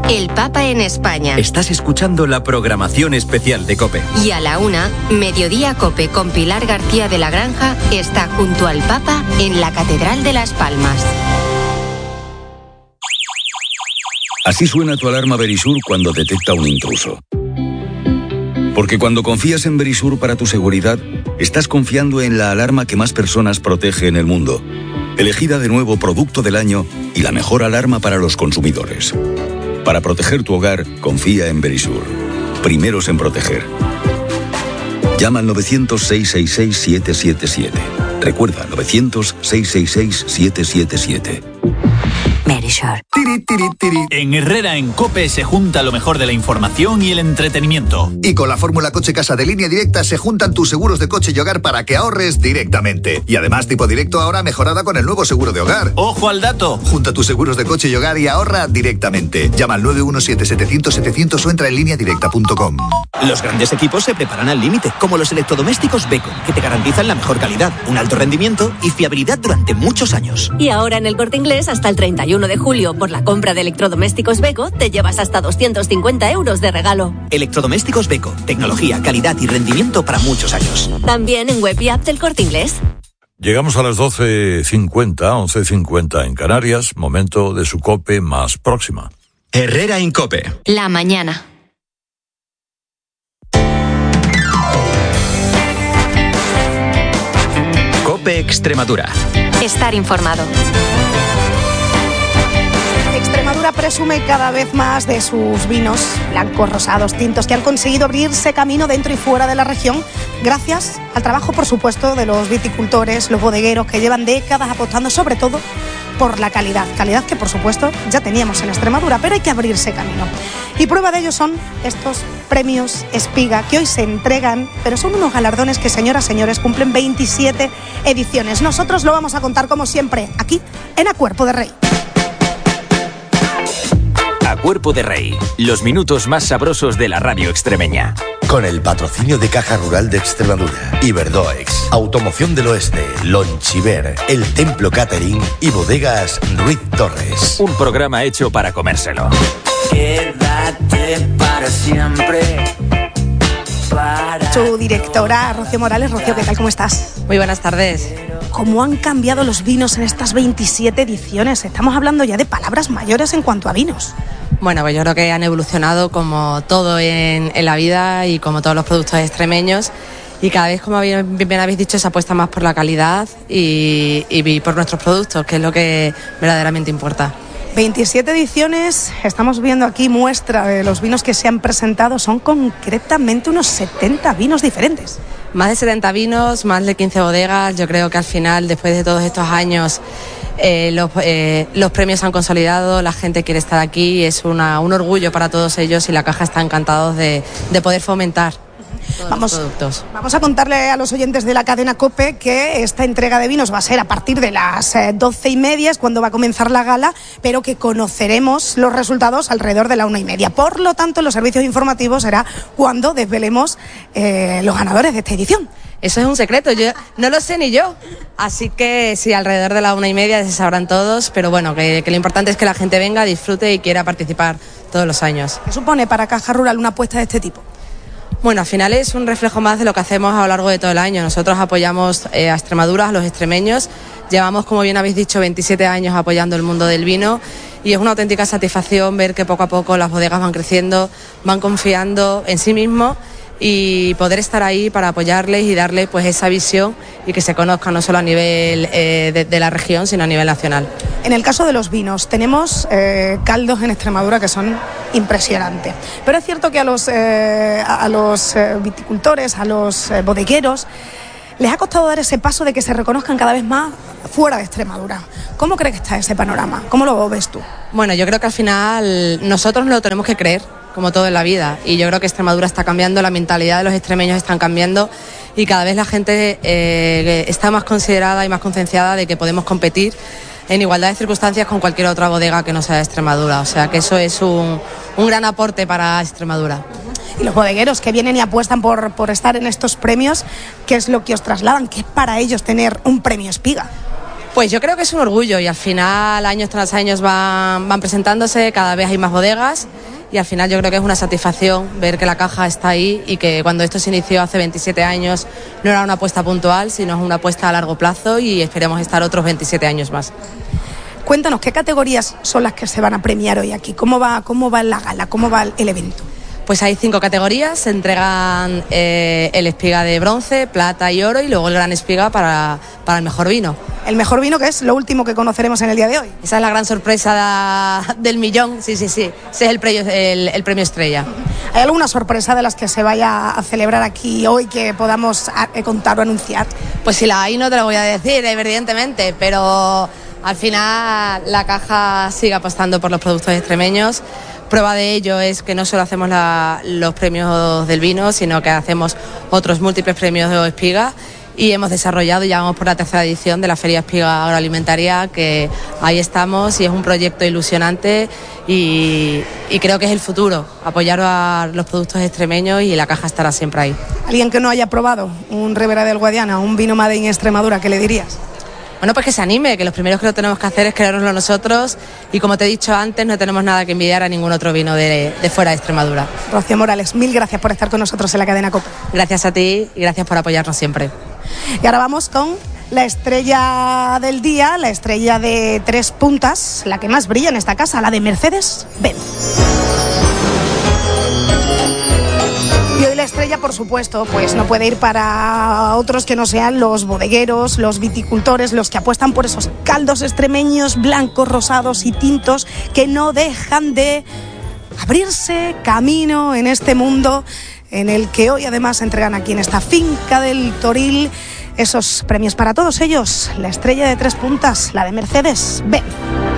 El Papa en España. Estás escuchando la programación especial de COPE. Y a la 1, Mediodía COPE con Pilar García de la Granja está junto al Papa en la Catedral de Las Palmas. Así suena tu alarma Verisur cuando detecta un intruso. Porque cuando confías en Verisur para tu seguridad, estás confiando en la alarma que más personas protege en el mundo. Elegida de nuevo Producto del Año y la mejor alarma para los consumidores. Para proteger tu hogar, confía en Verisur. Primeros en proteger. Llama al 900-666-777. Recuerda, 900-666-777. Verisur. En Herrera en COPE se junta lo mejor de la información y el entretenimiento. Y con la fórmula Coche Casa de Línea Directa se juntan tus seguros de coche y hogar para que ahorres directamente. Y además tipo directo ahora mejorada con el nuevo seguro de hogar. ¡Ojo al dato! Junta tus seguros de coche y hogar y ahorra directamente. Llama al 917-700-700 o entra en lineadirecta.com. Los grandes equipos se preparan al límite, como los electrodomésticos Beko, que te garantizan la mejor calidad, un alto rendimiento y fiabilidad durante muchos años. Y ahora en el Corte Inglés hasta el 31 de julio, por la compra de electrodomésticos Beko, te llevas hasta 250 euros de regalo. Electrodomésticos Beko, tecnología, calidad y rendimiento para muchos años. También en web y app del Corte Inglés. Llegamos a las 12:50, 11:50 en Canarias, momento de su COPE más próxima. Herrera en COPE. La mañana. COPE Extremadura. Estar informado. Extremadura presume cada vez más de sus vinos blancos, rosados, tintos, que han conseguido abrirse camino dentro y fuera de la región, gracias al trabajo, por supuesto, de los viticultores, los bodegueros, que llevan décadas apostando sobre todo por la calidad que, por supuesto, ya teníamos en Extremadura, pero hay que abrirse camino. Y prueba de ello son estos premios Espiga, que hoy se entregan, pero son unos galardones que, señoras, señores, cumplen 27 ediciones. Nosotros lo vamos a contar, como siempre, aquí, en A Cuerpo de Rey. A Cuerpo de Rey, los minutos más sabrosos de la radio extremeña. Con el patrocinio de Caja Rural de Extremadura, Iberdoex, Automoción del Oeste, Lonchiver, El Templo Catering y Bodegas Ruiz Torres. Un programa hecho para comérselo. Quédate para siempre. Su directora, Rocío Morales. Rocío, ¿qué tal? ¿Cómo estás? Muy buenas tardes. ¿Cómo han cambiado los vinos en estas 27 ediciones? Estamos hablando ya de palabras mayores en cuanto a vinos. Bueno, pues yo creo que han evolucionado como todo en la vida y como todos los productos extremeños, y cada vez, como bien habéis dicho, se apuesta más por la calidad y por nuestros productos, que es lo que verdaderamente importa. 27 ediciones, estamos viendo aquí muestra de los vinos que se han presentado, son concretamente unos 70 vinos diferentes. Más de 70 vinos, más de 15 bodegas. Yo creo que al final, después de todos estos años, los premios se han consolidado, la gente quiere estar aquí, es un orgullo para todos ellos, y la Caja está encantados de poder fomentar Vamos, los productos. Vamos a contarle a los oyentes de la cadena COPE que esta entrega de vinos va a ser a partir de las 12:30, es cuando va a comenzar la gala, pero que conoceremos los resultados alrededor de la 1:30. Por lo tanto, en los servicios informativos será cuando desvelemos los ganadores de esta edición. Eso es un secreto, yo no lo sé ni yo. Así que sí, alrededor de la 1:30 se sabrán todos, pero bueno, que lo importante es que la gente venga, disfrute y quiera participar todos los años. ¿Qué supone para Caja Rural una apuesta de este tipo? Bueno, al final es un reflejo más de lo que hacemos a lo largo de todo el año. Nosotros apoyamos a Extremadura, a los extremeños. Llevamos, como bien habéis dicho, 27 años apoyando el mundo del vino, y es una auténtica satisfacción ver que poco a poco las bodegas van creciendo, van confiando en sí mismos, y poder estar ahí para apoyarles y darles pues esa visión, y que se conozca no solo a nivel de la región, sino a nivel nacional. En el caso de los vinos, tenemos caldos en Extremadura que son impresionantes, pero es cierto que a los viticultores, a los bodegueros, les ha costado dar ese paso de que se reconozcan cada vez más fuera de Extremadura. ¿Cómo crees que está ese panorama? ¿Cómo lo ves tú? Bueno, yo creo que al final nosotros nos lo tenemos que creer, como todo en la vida, y yo creo que Extremadura está cambiando, la mentalidad de los extremeños están cambiando, y cada vez la gente está más considerada y más concienciada de que podemos competir en igualdad de circunstancias con cualquier otra bodega que no sea de Extremadura. O sea que eso es un gran aporte para Extremadura. Y los bodegueros que vienen y apuestan por estar en estos premios, ¿qué es lo que os trasladan? ¿Qué es para ellos tener un premio Espiga? Pues yo creo que es un orgullo y al final años tras años van presentándose, cada vez hay más bodegas y al final yo creo que es una satisfacción ver que la caja está ahí y que cuando esto se inició hace 27 años no era una apuesta puntual, sino es una apuesta a largo plazo y esperemos estar otros 27 años más. Cuéntanos, ¿qué categorías son las que se van a premiar hoy aquí? ¿Cómo va la gala? ¿Cómo va el evento? Pues hay 5 categorías, se entregan el espiga de bronce, plata y oro y luego el gran espiga para el mejor vino. El mejor vino, que es lo último que conoceremos en el día de hoy. Esa es la gran sorpresa del millón, sí. Ese es el premio estrella. ¿Hay alguna sorpresa de las que se vaya a celebrar aquí hoy que podamos contar o anunciar? Pues si la hay no te lo voy a decir, evidentemente, pero al final la caja sigue apostando por los productos extremeños. Prueba de ello es que no solo hacemos los premios del vino, sino que hacemos otros múltiples premios de espiga y hemos desarrollado, ya vamos por la 3ª edición de la Feria Espiga Agroalimentaria, que ahí estamos y es un proyecto ilusionante y creo que es el futuro, apoyar a los productos extremeños y la caja estará siempre ahí. ¿Alguien que no haya probado un Ribera del Guadiana, un vino Made in Extremadura, qué le dirías? Bueno, pues que se anime, que los primeros que lo tenemos que hacer es creérnoslo nosotros y como te he dicho antes, no tenemos nada que envidiar a ningún otro vino de fuera de Extremadura. Rocío Morales, mil gracias por estar con nosotros en la cadena COPE. Gracias a ti y gracias por apoyarnos siempre. Y ahora vamos con la estrella del día, la estrella de 3 puntas, la que más brilla en esta casa, la de Mercedes-Benz. Y hoy la estrella, por supuesto, pues no puede ir para otros que no sean los bodegueros, los viticultores, los que apuestan por esos caldos extremeños blancos, rosados y tintos que no dejan de abrirse camino en este mundo en el que hoy además entregan aquí en esta finca del Toril esos premios para todos ellos. La estrella de 3 puntas, la de Mercedes-Benz.